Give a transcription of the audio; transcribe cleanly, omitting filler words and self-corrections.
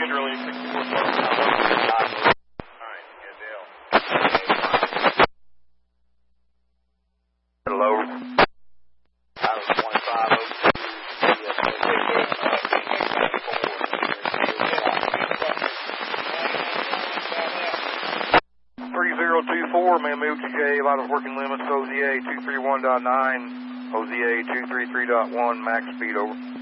Sterling 64. Alright, good deal. Hello. I was 1502. 3024, man, move to J, out of working limits, OZA 231.9, OZA 233.1, max speed over.